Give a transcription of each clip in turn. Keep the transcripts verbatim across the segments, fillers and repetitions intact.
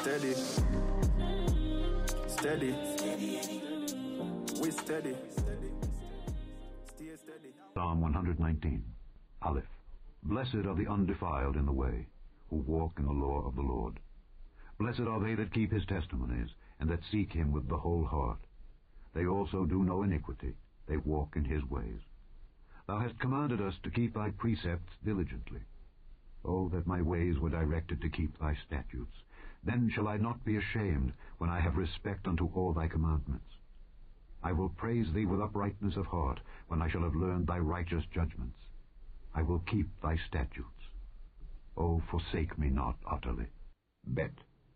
steady. Steady. We steady. Stay steady. Psalm one hundred nineteen. Aleph. Blessed are the undefiled in the way, who walk in the law of the Lord. Blessed are they that keep his testimonies, and that seek him with the whole heart. They also do no iniquity, they walk in his ways. Thou hast commanded us to keep thy precepts diligently. Oh, that my ways were directed to keep thy statutes. Then shall I not be ashamed, when I have respect unto all thy commandments. I will praise thee with uprightness of heart, when I shall have learned thy righteous judgments. I will keep thy statutes. O forsake me not utterly. Bet.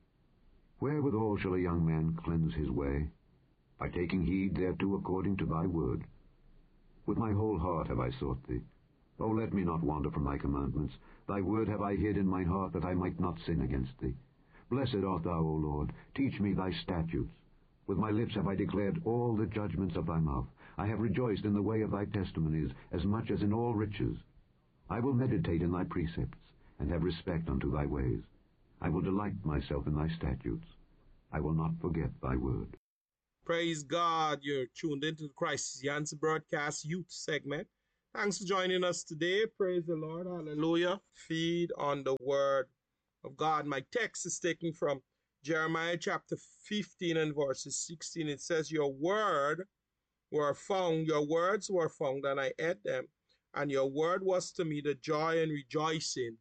Wherewithal shall a young man cleanse his way? By taking heed thereto according to thy word. With my whole heart have I sought thee. O let me not wander from thy commandments. Thy word have I hid in mine heart, that I might not sin against thee. Blessed art thou, O Lord. Teach me thy statutes. With my lips have I declared all the judgments of thy mouth. I have rejoiced in the way of thy testimonies, as much as in all riches. I will meditate in thy precepts, and have respect unto thy ways. I will delight myself in thy statutes. I will not forget thy word. Praise God. You're tuned into the Christ the Answer Broadcast Youth segment. Thanks for joining us today. Praise the Lord. Hallelujah. Feed on the word of God. My text is taken from Jeremiah chapter fifteen and verses sixteen. It says, Your word were found, your words were found, and I ate them. And your word was to me the joy and rejoicing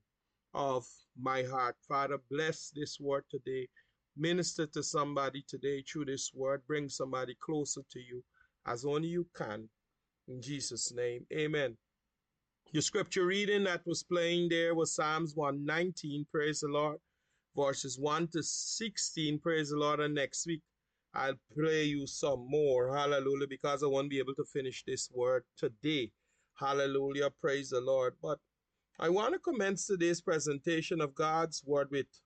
of my heart. Father, bless this word today. Minister to somebody today through this word. Bring somebody closer to you as only you can. In Jesus' name, amen. Your scripture reading that was playing there was Psalms one nineteen, praise the Lord, verses one to sixteen, praise the Lord. And next week, I'll play you some more, hallelujah, because I won't be able to finish this word today. Hallelujah, praise the Lord. But I want to commence today's presentation of God's word with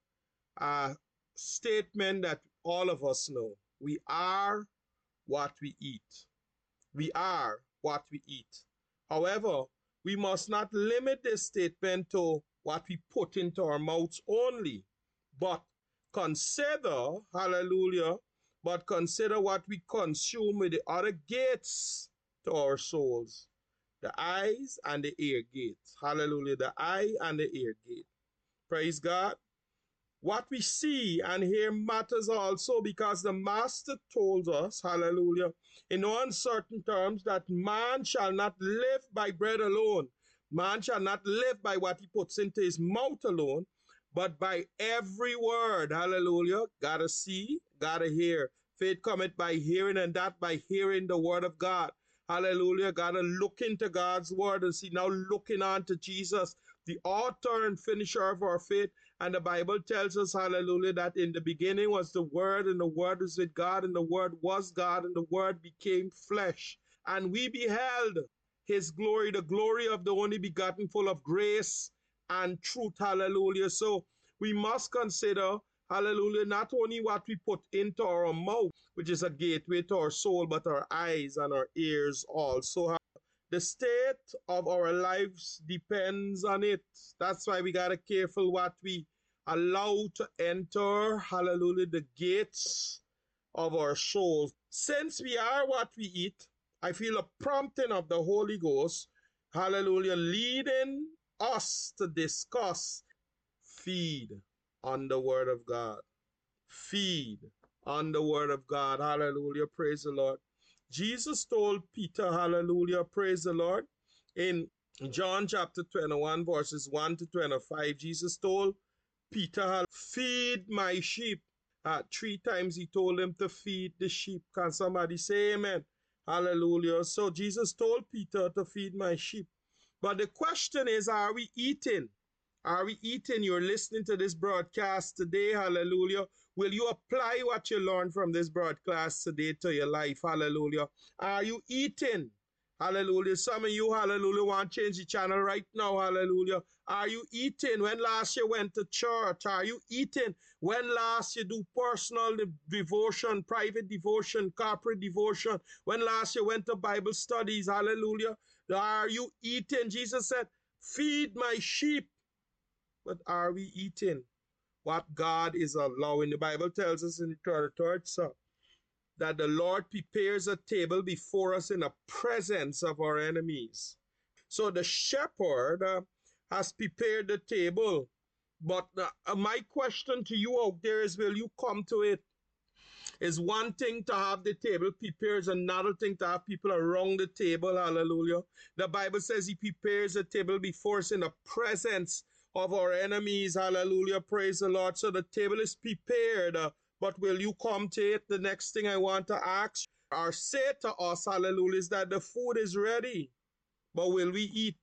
a statement that all of us know. We are what we eat. We are what we eat. However, we must not limit this statement to what we put into our mouths only, but consider, hallelujah, but consider what we consume with the other gates to our souls. The eyes and the ear gates. Hallelujah. The eye and the ear gate. Praise God. What we see and hear matters also, because the Master told us, hallelujah, in no uncertain terms, that man shall not live by bread alone. Man shall not live by what he puts into his mouth alone, but by every word. Hallelujah. Gotta see, gotta hear. Faith cometh by hearing, and that by hearing the word of God. Hallelujah. Gotta look into God's word and see, now looking on to Jesus, the author and finisher of our faith. And the Bible tells us, hallelujah, that in the beginning was the Word, and the Word was with God, and the Word was God, and the Word became flesh. And we beheld his glory, the glory of the only begotten, full of grace and truth. Hallelujah. So we must consider, hallelujah, not only what we put into our mouth, which is a gateway to our soul, but our eyes and our ears also. The state of our lives depends on it. That's why we got to be careful what we allow to enter, hallelujah, the gates of our souls. Since we are what we eat, I feel a prompting of the Holy Ghost, hallelujah, leading us to discuss, feed on the Word of God. Feed on the Word of God. Hallelujah. Praise the Lord. Jesus told Peter, hallelujah, praise the Lord, in John chapter twenty-one, verses one to twenty-five, Jesus told Peter, feed my sheep. Uh, three times he told him to feed the sheep. Can somebody say amen? Hallelujah. So Jesus told Peter to feed my sheep. But the question is, are we eating? Are we eating? You're listening to this broadcast today. Hallelujah. Will you apply what you learned from this broadcast today to your life? Hallelujah. Are you eating? Hallelujah. Some of you, hallelujah, want to change the channel right now. Hallelujah. Are you eating? When last you went to church? Are you eating? When last you do personal devotion, private devotion, corporate devotion? When last you went to Bible studies? Hallelujah. Are you eating? Jesus said, feed my sheep. But are we eating? what God is allowing. The Bible tells us in the thirty-third Psalm that the Lord prepares a table before us in the presence of our enemies. So the shepherd uh, has prepared the table. But uh, my question to you out there is, will you come to it? It's one thing to have the table prepared, it's another thing to have people around the table. Hallelujah. The Bible says he prepares a table before us in the presence of our enemies. Hallelujah. Praise the Lord. So the table is prepared. Uh, but will you come to it? The next thing I want to ask or say to us, hallelujah, is that the food is ready. But will we eat?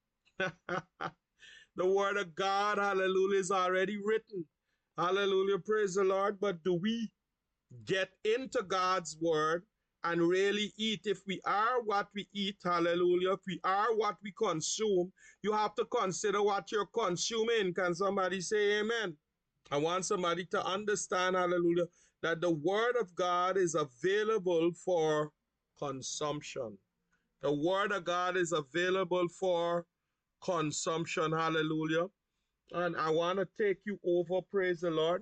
The word of God, hallelujah, is already written. Hallelujah. Praise the Lord. But do we get into God's word and really eat? If we are what we eat, hallelujah, if we are what we consume, you have to consider what you're consuming. Can somebody say amen? I want somebody to understand, hallelujah, that the word of God is available for consumption. The word of God is available for consumption, hallelujah. And I want to take you over, praise the Lord.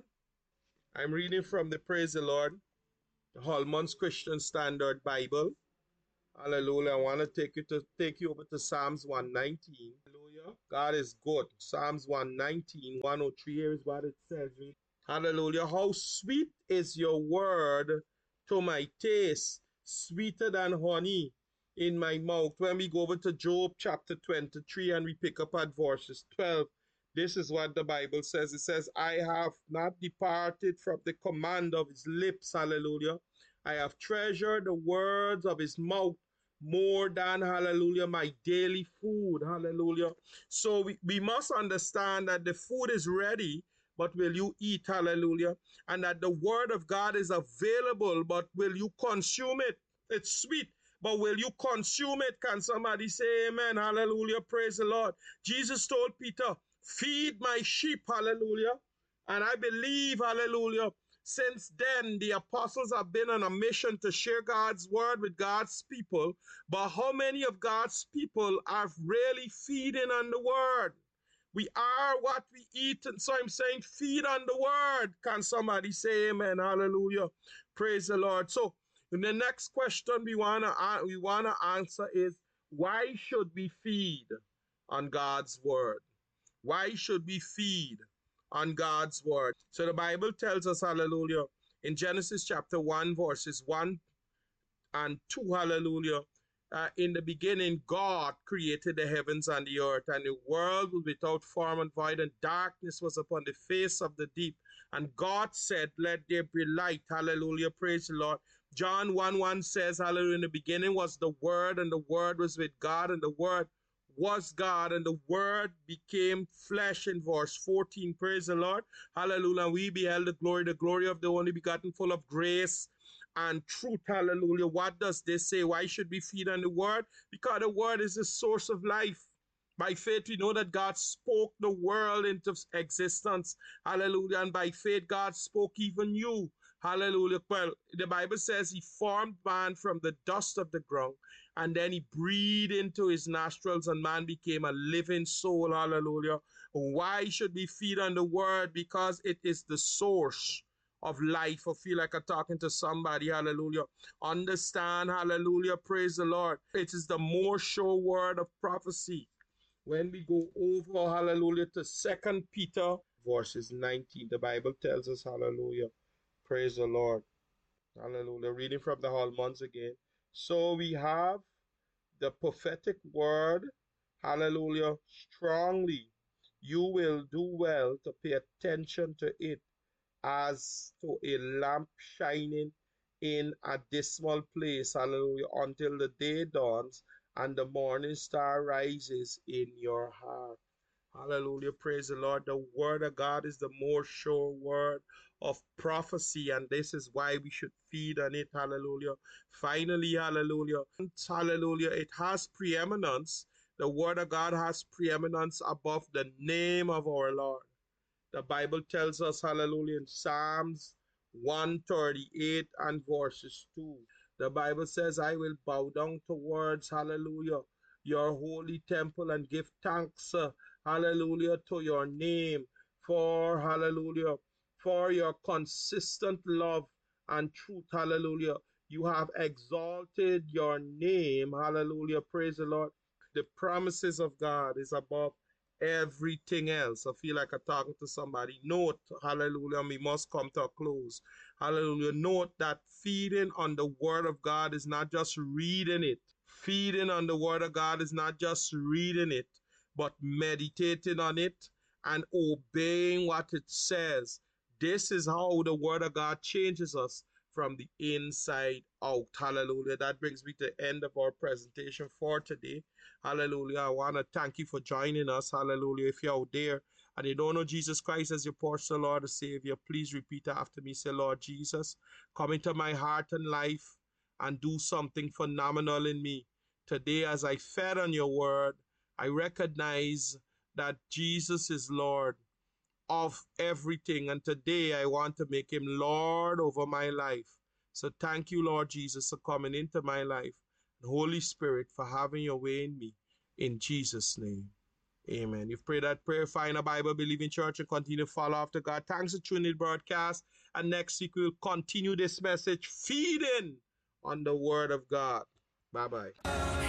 I'm reading from the Praise the Lord, the Holman's Christian Standard Bible. Hallelujah. I want to take you to take you over to Psalms one nineteen. Hallelujah. God is good. Psalms one nineteen, one oh three. Here is what it says. Hallelujah. How sweet is your word to my taste, sweeter than honey in my mouth. When we go over to Job chapter twenty-three and we pick up at verses twelve, this is what the Bible says. It says, I have not departed from the command of his lips. Hallelujah. I have treasured the words of his mouth more than, hallelujah, my daily food. Hallelujah. So we, we must understand that the food is ready, but will you eat? Hallelujah. And that the word of God is available, but will you consume it? It's sweet, but will you consume it? Can somebody say amen? Hallelujah. Praise the Lord. Jesus told Peter, feed my sheep. Hallelujah. And I believe, hallelujah, since then the apostles have been on a mission to share God's word with God's people. But how many of God's people are really feeding on the word? We are what we eat. And so I'm saying feed on the word. Can somebody say amen? Hallelujah. Praise the Lord. So the next question we want to we want to answer is, why should we feed on God's word? Why should we feed on God's word? So the Bible tells us, hallelujah, in Genesis chapter one, verses one and two, hallelujah, uh, in the beginning, God created the heavens and the earth, and the world was without form and void, and darkness was upon the face of the deep. And God said, let there be light. Hallelujah. Praise the Lord. John one one says, hallelujah, in the beginning was the Word, and the Word was with God, and the Word was God, and the Word became flesh in verse fourteen. Praise the Lord. Hallelujah. And we beheld the glory, the glory of the only begotten, full of grace and truth. Hallelujah. What does this say? Why should we feed on the word? Because the word is the source of life. By faith, we know that God spoke the world into existence. Hallelujah. And by faith, God spoke even you. Hallelujah. Well, the Bible says he formed man from the dust of the ground, and then he breathed into his nostrils, and man became a living soul. Hallelujah. Why should we feed on the word? Because it is the source of life. I feel like I'm talking to somebody. Hallelujah. Understand. Hallelujah. Praise the Lord. It is the more sure word of prophecy. When we go over, hallelujah, to Second Peter, verses nineteen, the Bible tells us, hallelujah, praise the Lord. Hallelujah. Reading from the Holman's again. So we have the prophetic word, hallelujah, strongly. You will do well to pay attention to it as to a lamp shining in a dismal place, hallelujah, until the day dawns and the morning star rises in your heart. Hallelujah, praise the Lord. The word of God is the more sure word of prophecy, and this is why we should feed on it. Hallelujah. Finally, hallelujah, hallelujah, it has preeminence. The word of God has preeminence above the name of our Lord. The Bible tells us, hallelujah, in Psalms one thirty-eight and verses two. The Bible says, I will bow down towards, hallelujah, your holy temple and give thanks, uh, hallelujah, to your name. for, hallelujah, for your consistent love and truth, hallelujah. You have exalted your name, hallelujah, praise the Lord. The promises of God is above everything else. I feel like I'm talking to somebody. Note, hallelujah, we must come to a close. Hallelujah. Note that feeding on the word of God is not just reading it. Feeding on the word of God is not just reading it, but meditating on it and obeying what it says. This is how the word of God changes us from the inside out. Hallelujah. That brings me to the end of our presentation for today. Hallelujah. I want to thank you for joining us. Hallelujah. If you're out there and you don't know Jesus Christ as your personal Lord and Savior, please repeat after me. Say, Lord Jesus, come into my heart and life and do something phenomenal in me. Today, as I fed on your word, I recognize that Jesus is Lord of everything. And today I want to make him Lord over my life. So thank you, Lord Jesus, for coming into my life. And Holy Spirit, for having your way in me. In Jesus' name, amen. You've prayed that prayer, find a Bible believing church and continue to follow after God. Thanks for tuning in the broadcast. And next week we'll continue this message, feeding on the word of God. Bye-bye.